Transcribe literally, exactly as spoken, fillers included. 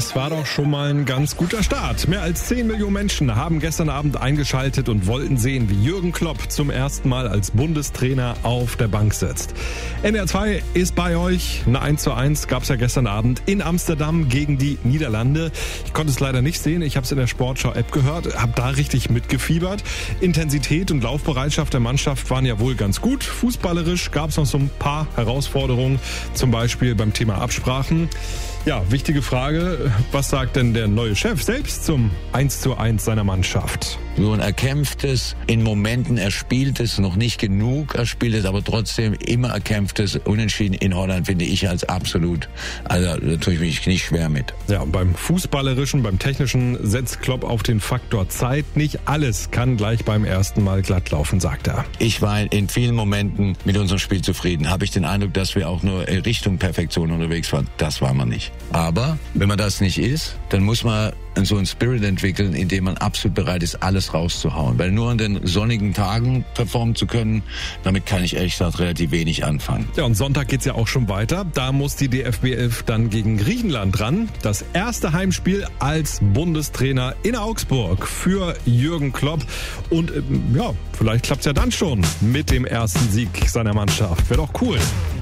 Das war doch schon mal ein ganz guter Start. Mehr als zehn Millionen Menschen haben gestern Abend eingeschaltet und wollten sehen, wie Jürgen Klopp zum ersten Mal als Bundestrainer auf der Bank sitzt. N D R zwei ist bei euch. Eine eins zu eins gab es ja gestern Abend in Amsterdam gegen die Niederlande. Ich konnte es leider nicht sehen. Ich habe es in der Sportschau-App gehört, habe da richtig mitgefiebert. Intensität und Laufbereitschaft der Mannschaft waren ja wohl ganz gut. Fußballerisch gab es noch so ein paar Herausforderungen, zum Beispiel beim Thema Absprachen. Ja, wichtige Frage, was sagt denn der neue Chef selbst zum eins zu eins seiner Mannschaft? Nun, er kämpft es in Momenten, er spielt es noch nicht genug, er spielt es aber trotzdem immer erkämpftes Unentschieden in Holland, finde ich als absolut, also da tue ich mich nicht schwer mit. Ja, und beim Fußballerischen, beim Technischen setzt Klopp auf den Faktor Zeit. Nicht alles kann gleich beim ersten Mal glatt laufen, sagt er. Ich war in vielen Momenten mit unserem Spiel zufrieden. Habe ich den Eindruck, dass wir auch nur in Richtung Perfektion unterwegs waren? Das war man nicht. Aber wenn man das nicht ist, dann muss man so einen Spirit entwickeln, in dem man absolut bereit ist, alles rauszuhauen. Weil nur an den sonnigen Tagen performen zu können, damit kann ich ehrlich gesagt relativ wenig anfangen. Ja, und Sonntag geht's ja auch schon weiter. Da muss die D F B elf dann gegen Griechenland ran. Das erste Heimspiel als Bundestrainer in Augsburg für Jürgen Klopp. Und ähm, ja, vielleicht klappt's ja dann schon mit dem ersten Sieg seiner Mannschaft. Wäre doch cool.